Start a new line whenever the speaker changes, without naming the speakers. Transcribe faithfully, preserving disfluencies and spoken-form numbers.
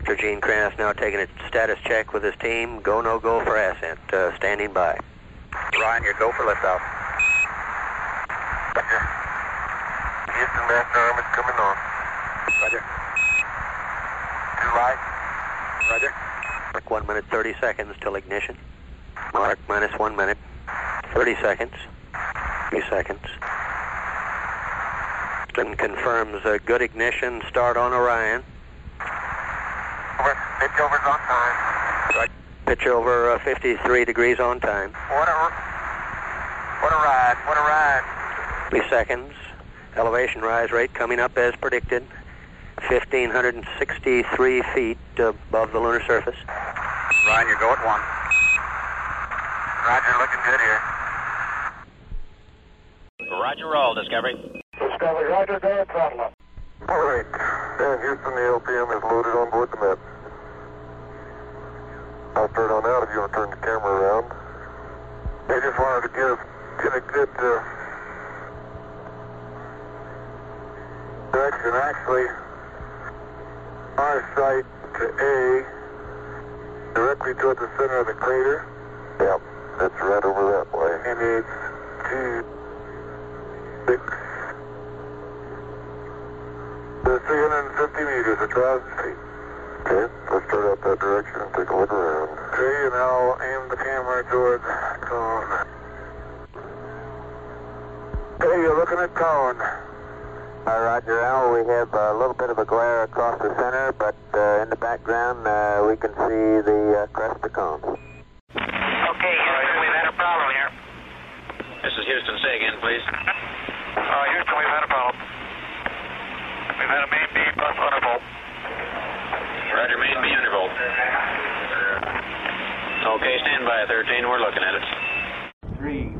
Master Gene Kranz now taking a status check with his team. Go, no go for ascent. Uh, standing by.
Ryan, you're go for liftoff.
Roger. Houston, master arm is coming on.
Roger.
Two light.
Roger.
Mark one minute thirty seconds till ignition. Mark minus one minute. thirty seconds. Three seconds. Then confirms a good ignition start on Orion.
Over. Pitch over's on time.
Right. Pitch over uh, fifty-three degrees on time.
What a, what a ride. What a ride.
Three seconds. Elevation rise rate coming up as predicted. one thousand five hundred sixty-three feet above the lunar surface.
Ryan, you go at one.
Roger, looking good here.
Roger, roll, Discovery.
Discovery, Roger, go ahead, throttle up. All right. Dan Houston, the L P M is loaded on board the Met. I'll turn on out if you want to turn the camera around. I just wanted to give, get a good uh, direction. Actually, our sight to A, directly toward the center of the crater. Yep, that's right over that way. And it's two, six, the three hundred fifty meters, a thousand feet. Okay, let's start out that direction and take a look around. Okay, and I'll aim the camera towards Cone. Okay, you're looking at Cone.
Uh, Roger, Al, we have a little bit of a glare across the center, but uh, in the background uh, we can see the uh, crest of Cone.
Okay, Houston, we've had a problem here. This is Houston. Say again, please.
Uh, Houston, we've had a problem. We've had a main B plus undervolt.
Roger, main B undervolt. Okay, stand by, thirteen. We're looking at it.
Three.